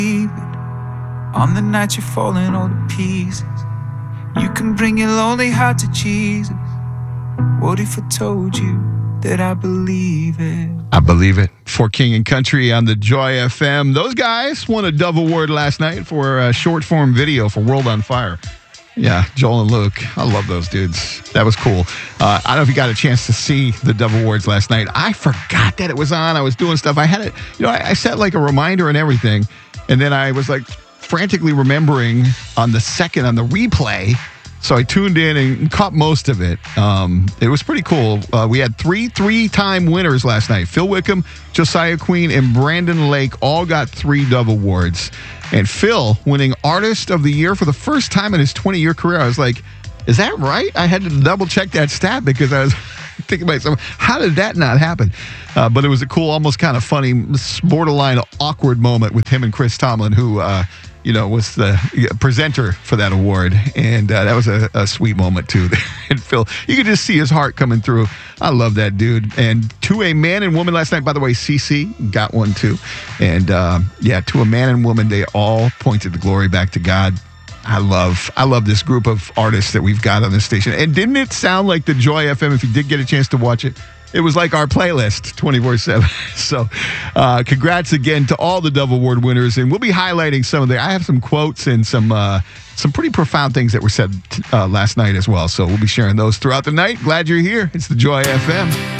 On the night you're falling all to pieces, you can bring your lonely heart to Jesus. What if I told you that I believe it? I believe it. For King and Country on the Joy FM. Those guys won a Dove Award last night for a short-form video for World on Fire. Yeah, Joel and Luke. I love those dudes. That was cool. I don't know if you got a chance to see the Dove Awards last night. I forgot that it was on. I was doing stuff. I had it, I set like a reminder and everything. And then I was like frantically remembering on the replay. So I tuned in and caught most of it. It was pretty cool. We had three-time winners last night. Phil Wickham, Josiah Queen, and Brandon Lake all got 3 Dove Awards. And Phil winning Artist of the Year for the first time in his 20-year career. I was like, is that right? I had to double-check that stat because I was thinking to myself, how did that not happen? But it was a cool, almost kind of funny, borderline awkward moment with him and Chris Tomlin, who was the presenter for that award. And that was a sweet moment, too. And Phil, you could just see his heart coming through. I love that dude. And to a man and woman last night, by the way, CC got one, too. And, to a man and woman, they all pointed the glory back to God. I love this group of artists that we've got on this station. And didn't it sound like the Joy FM, if you did get a chance to watch it? It was like our playlist 24/7. So congrats again to all the Dove Award winners. And we'll be highlighting some of I have some quotes and some pretty profound things that were said last night as well. So we'll be sharing those throughout the night. Glad you're here. It's the Joy FM.